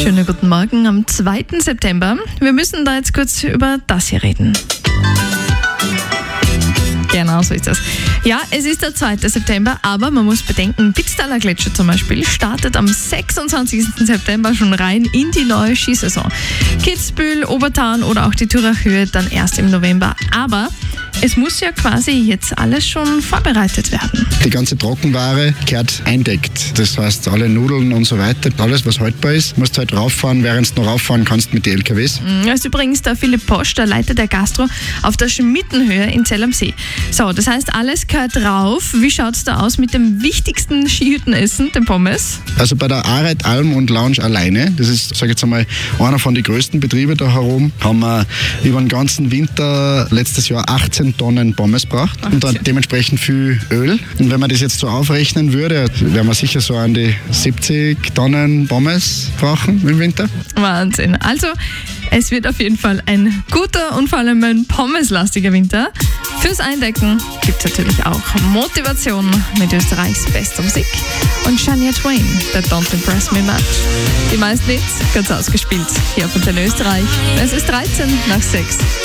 Schönen guten Morgen am 2. September. Wir müssen da jetzt kurz über das hier reden. Genau, so ist das. Ja, es ist der 2. September, aber man muss bedenken, Pitztaler Gletscher zum Beispiel startet am 26. September schon rein in die neue Skisaison. Kitzbühel, Obertauern oder auch die Turach Höhe dann erst im November. Aber es muss ja quasi jetzt alles schon vorbereitet werden. Die ganze Trockenware gehört eindeckt. Das heißt, alle Nudeln und so weiter, alles was haltbar ist, musst du halt rauffahren, während du noch rauffahren kannst mit den LKWs. Das ist übrigens der Philipp Posch, der Leiter der Gastro auf der Schmittenhöhe in Zell am See. So, das heißt, alles gehört drauf. Wie schaut es da aus mit dem wichtigsten Skihüttenessen, dem Pommes? Also bei der Aret Alm und Lounge alleine, das ist, sage ich jetzt einmal, einer von den größten Betrieben da herum, haben wir über den ganzen Winter letztes Jahr 18 Tonnen Pommes gebracht und dann dementsprechend viel Öl. Und wenn man das jetzt so aufrechnen würde, wären wir sicher so an die 70 Tonnen Pommes brauchen im Winter. Wahnsinn. Also, es wird auf jeden Fall ein guter und vor allem ein pommeslastiger Winter. Fürs Eindecken gibt es natürlich auch Motivation mit Österreichs bester Musik und Shania Twain, der Don't Impress Me Much. Die meisten Hits ganz ausgespielt hier von Österreich. Es ist 13 nach 6.